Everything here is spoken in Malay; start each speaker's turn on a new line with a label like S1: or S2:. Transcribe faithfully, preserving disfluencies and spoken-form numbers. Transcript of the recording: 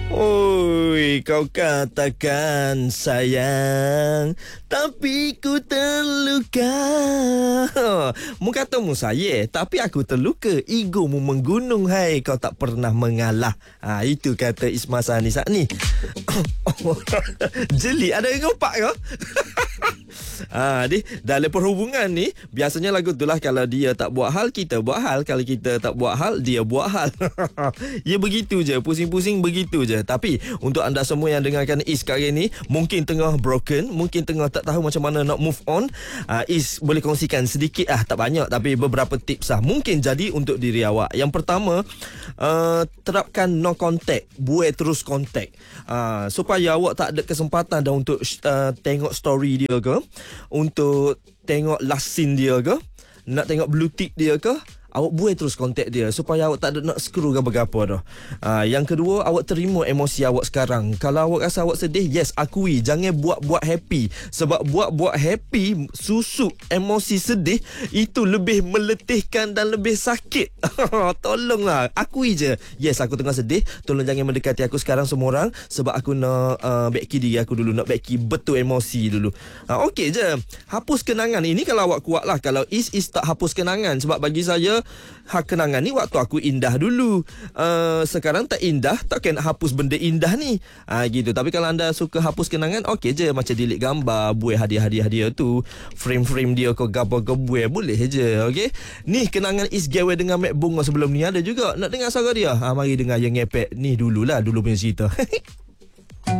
S1: Oi, kau katakan sayang, tapi ku terluka. Mu kata mu saya, tapi aku terluka. Egomu menggunung, hai. Kau tak pernah mengalah. Ha, itu kata Isma Sani saat ni. Jeli, ada yang ngopak kau? Ah, di dalam perhubungan ni biasanya lagu tu lah, kalau dia tak buat hal, kita buat hal. Kalau kita tak buat hal, dia buat hal. Ya begitu je, pusing-pusing begitu je. Tapi untuk anda semua yang dengarkan Is sekarang ni, mungkin tengah broken, mungkin tengah tak tahu macam mana nak move on, uh, Is boleh kongsikan sedikit ah, tak banyak tapi beberapa tips lah mungkin jadi untuk diri awak. Yang pertama, uh, terapkan no contact, buat terus kontak, uh, supaya awak tak ada kesempatan dah untuk uh, tengok story dia ke, untuk tengok last scene dia ke, nak tengok blue tick dia ke. Awak buat terus kontak dia supaya awak tak ada nak screw ke apa-apa dah. Uh, yang kedua, awak terima emosi awak sekarang. Kalau awak rasa awak sedih, yes, akui. Jangan buat-buat happy. Sebab buat-buat happy, susuk emosi sedih, itu lebih meletihkan dan lebih sakit. Tolonglah, akui je. Yes, aku tengah sedih. Tolong jangan mendekati aku sekarang semua orang. Sebab aku nak uh, baiki diri aku dulu. Nak baiki betul emosi dulu. Uh, Okey je. Hapus kenangan. Ini kalau awak kuat lah. Kalau Is, Is tak hapus kenangan. Sebab bagi saya, hak kenangan ni waktu aku indah dulu. Uh, sekarang tak indah, takkan nak hapus benda indah ni. Ah uh, gitu. Tapi kalau anda suka hapus kenangan, okey je, macam delete gambar, buat hadiah-hadiah dia tu, frame-frame dia kau gambar kau buat, boleh je. Okey. Ni kenangan Is gawe dengan Mek Bunga sebelum ni ada juga. Nak dengar suara dia? Ah uh, mari dengar yang ngepek ni dululah, dulu punya cerita.